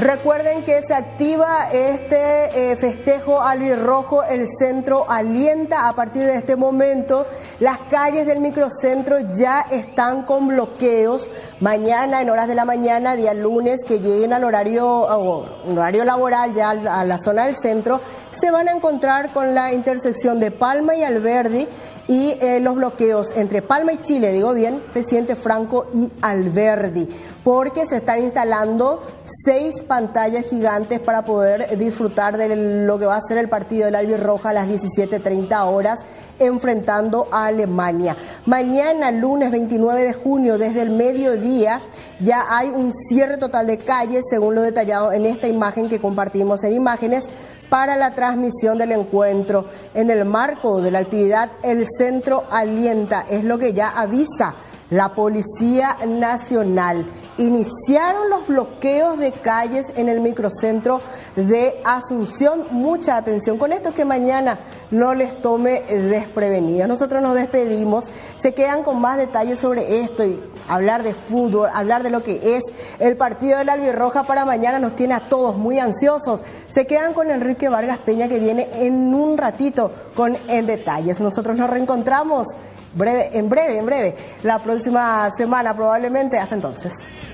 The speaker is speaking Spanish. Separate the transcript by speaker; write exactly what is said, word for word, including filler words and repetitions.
Speaker 1: Recuerden que se activa este eh, festejo albirrojo, el centro alienta a partir de este momento. Las calles del microcentro ya están con bloqueos. Mañana, en horas de la mañana, día lunes, que lleguen al horario, oh, horario laboral ya a la zona del centro, se van a encontrar con la intersección de Palma y Alberdi y eh, los bloqueos entre Palma y Chile, digo bien, Presidente Franco y Alberdi, porque se están instalando seis pantallas gigantes para poder disfrutar de lo que va a ser el partido del albirroja a las diecisiete treinta horas, enfrentando a Alemania. Mañana, lunes veintinueve de junio, desde el mediodía, ya hay un cierre total de calles, según lo detallado en esta imagen que compartimos en imágenes, para la transmisión del encuentro. En el marco de la actividad, el centro alienta, es lo que ya avisa la Policía Nacional. Iniciaron los bloqueos de calles en el microcentro de Asunción. Mucha atención con esto, que mañana no les tome desprevenidos. Nosotros nos despedimos. Se quedan con más detalles sobre esto y hablar de fútbol, hablar de lo que es el partido del albirroja para mañana nos tiene a todos muy ansiosos. Se quedan con Enrique Vargas Peña, que viene en un ratito con el detalles. Nosotros nos reencontramos breve, en breve, en breve, la próxima semana probablemente. Hasta entonces.